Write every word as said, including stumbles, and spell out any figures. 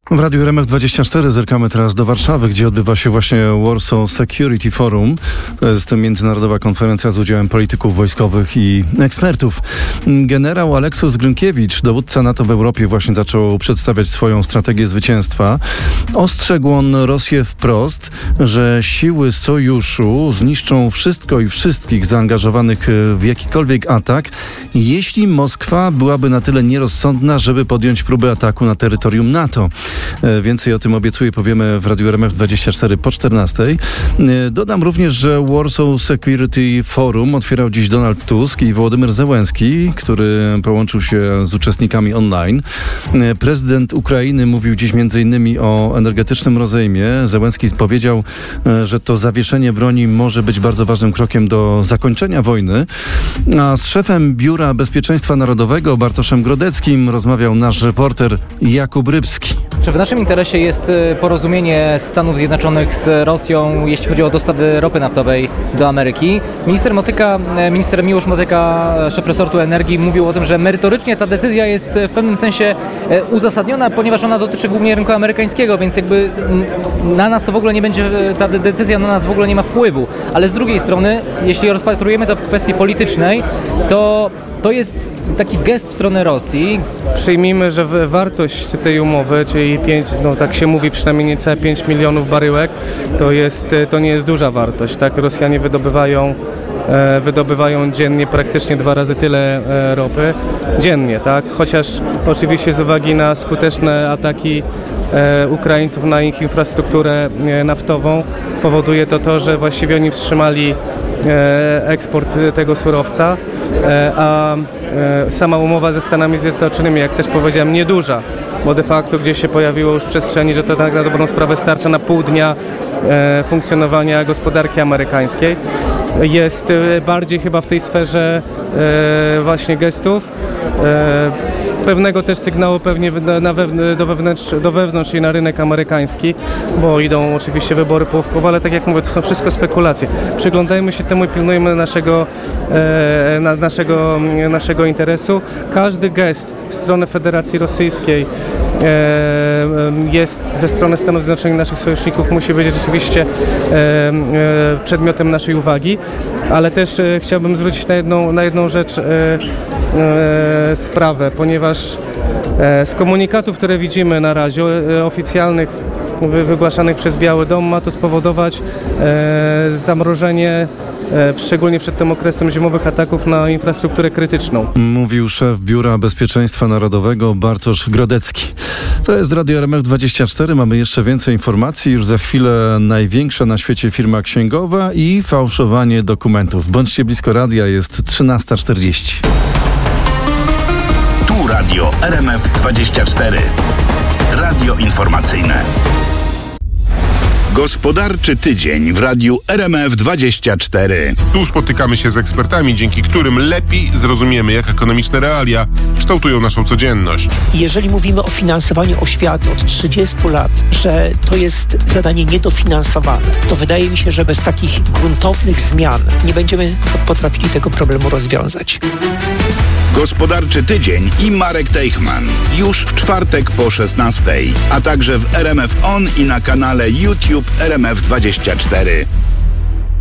W Radiu R M F dwadzieścia cztery zerkamy teraz do Warszawy, gdzie odbywa się właśnie Warsaw Security Forum. To jest międzynarodowa konferencja z udziałem polityków wojskowych i ekspertów. Generał Aleksus Grynkiewicz, dowódca NATO w Europie, właśnie zaczął przedstawiać swoją strategię zwycięstwa. Ostrzegł on Rosję wprost, że siły sojuszu zniszczą wszystko i wszystkich zaangażowanych w jakikolwiek atak, jeśli Moskwa byłaby na tyle nierozsądna, żeby podjąć próbę ataku na terytorium NATO. Więcej o tym obiecuję, powiemy w Radiu R M F dwadzieścia cztery po czternastej. Dodam również, że Warsaw Security Forum otwierał dziś Donald Tusk i Wołodymyr Zełenski, który połączył się z uczestnikami online. Prezydent Ukrainy mówił dziś między innymi o energetycznym rozejmie. Zełenski powiedział, że to zawieszenie broni może być bardzo ważnym krokiem do zakończenia wojny. A z szefem Biura Bezpieczeństwa Narodowego Bartoszem Grodeckim rozmawiał nasz reporter Jakub Rybski. Czy w naszym interesie jest porozumienie Stanów Zjednoczonych z Rosją, jeśli chodzi o dostawy ropy naftowej do Ameryki? Minister Motyka, minister Miłosz Motyka, szef resortu energii, mówił o tym, że merytorycznie ta decyzja jest w pewnym sensie uzasadniona, ponieważ ona dotyczy głównie rynku amerykańskiego, więc jakby na nas to w ogóle nie będzie, ta decyzja na nas w ogóle nie ma wpływu. Ale z drugiej strony, jeśli rozpatrujemy to w kwestii politycznej, to to jest taki gest w stronę Rosji. Przyjmijmy, że wartość tej umowy, czyli pięć, no tak się mówi, przynajmniej niecałe pięć milionów baryłek, to, jest, to nie jest duża wartość. Tak? Rosjanie wydobywają, e, wydobywają dziennie praktycznie dwa razy tyle e, ropy. Dziennie, tak? Chociaż oczywiście z uwagi na skuteczne ataki e, Ukraińców na ich infrastrukturę e, naftową powoduje to to, że właściwie oni wstrzymali eksport tego surowca, a sama umowa ze Stanami Zjednoczonymi, jak też powiedziałem, nieduża, bo de facto gdzieś się pojawiło już w przestrzeni, że to tak na dobrą sprawę starcza na pół dnia funkcjonowania gospodarki amerykańskiej. Jest bardziej chyba w tej sferze właśnie gestów, pewnego też sygnału pewnie na wewn- do, wewnątrz, do wewnątrz i na rynek amerykański, bo idą oczywiście wybory połówkowe, ale tak jak mówię, to są wszystko spekulacje. Przyglądajmy się temu i pilnujmy naszego, e, na, naszego, naszego interesu. Każdy gest w stronę Federacji Rosyjskiej e, jest ze strony Stanów Zjednoczonych, naszych sojuszników, musi być rzeczywiście e, e, przedmiotem naszej uwagi, ale też e, chciałbym zwrócić na jedną, na jedną rzecz e, e, sprawę, ponieważ z komunikatów, które widzimy na razie, oficjalnych, wygłaszanych przez Biały Dom, ma to spowodować zamrożenie, szczególnie przed tym okresem zimowych, ataków na infrastrukturę krytyczną. Mówił szef Biura Bezpieczeństwa Narodowego Bartosz Grodecki. To jest Radio R M F dwadzieścia cztery. Mamy jeszcze więcej informacji. Już za chwilę największa na świecie firma księgowa i fałszowanie dokumentów. Bądźcie blisko radia, jest trzynasta czterdzieści. Radio R M F dwadzieścia cztery. Radio informacyjne. Gospodarczy tydzień w Radiu R M F dwadzieścia cztery. Tu spotykamy się z ekspertami, dzięki którym lepiej zrozumiemy, jak ekonomiczne realia kształtują naszą codzienność. Jeżeli mówimy o finansowaniu oświaty od trzydziestu lat, że to jest zadanie niedofinansowane, to wydaje mi się, że bez takich gruntownych zmian nie będziemy potrafili tego problemu rozwiązać. Gospodarczy tydzień i Marek Teichman. Już w czwartek po szesnastej, a także w R M F On i na kanale YouTube R M F dwadzieścia cztery.